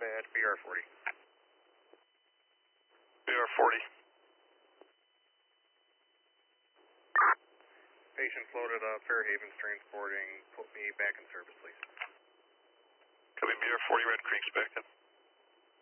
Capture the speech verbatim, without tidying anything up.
Dispatch, B R forty. B R forty. Patient floated up, Fairhaven's transporting, put me back in service, please. Copy, B R forty, Red Creek's back in.